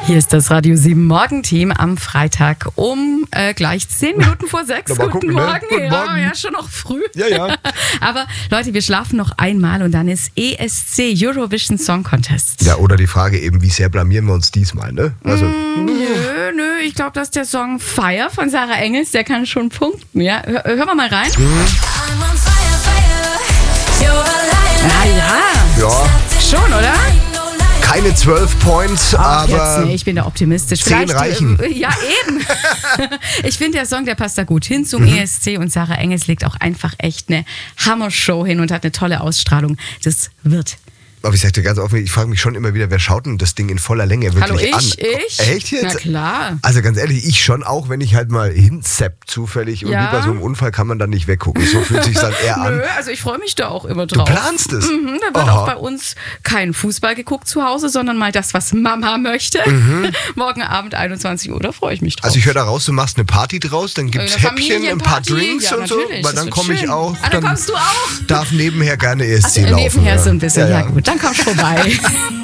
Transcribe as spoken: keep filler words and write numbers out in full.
Hier ist das Radio sieben Morgenteam am Freitag um äh, gleich zehn Minuten vor sechs. Guten gucken, Morgen. Ne? Guten ja, Morgen. Ja, schon noch früh. Ja, ja. Aber Leute, wir schlafen noch einmal und dann ist E S C, Eurovision Song Contest. Ja, oder die Frage eben, wie sehr blamieren wir uns diesmal, ne? Also, mm, nö, nö, ich glaube, dass der Song Fire von Sarah Engels, der kann schon punkten. Ja? Hör, hören wir mal rein. Mhm. Ja, ja. Ja. Schon, oder? Keine zwölf Points, Ach, aber jetzt, nee, ich bin da optimistisch. zehn reichen. Äh, ja, eben. Ich finde, der Song, der passt da gut hin zum Mhm. E S C und Sarah Engels legt auch einfach echt eine Hammer-Show hin und hat eine tolle Ausstrahlung. Das wird. Aber ich sag dir ganz offen, ich frage mich schon immer wieder, wer schaut denn das Ding in voller Länge wirklich Hallo, ich, an? ich? Echt jetzt? Na klar. Also ganz ehrlich, ich schon auch, wenn ich halt mal hinsepp zufällig und Ja. wie bei so einem Unfall kann man dann nicht weggucken. So fühlt sich dann eher an. Nö, also ich freue mich da auch immer Du drauf. planst es? Mhm, da wird Aha. auch bei uns kein Fußball geguckt zu Hause, sondern mal das, was Mama möchte. Mhm. Morgen Abend einundzwanzig Uhr, da freue ich mich drauf. Also ich höre da raus, du machst eine Party draus, dann gibt's Eine Häppchen, ein paar Familienparty. Drinks Ja, und so, natürlich, weil das dann wird komme ich schön. auch. Ah, dann kommst du auch. Darf nebenher gerne E S C Also, laufen. nebenher ja. so ein bisschen, Ja, ja, ja. gut, dann kommst du vorbei.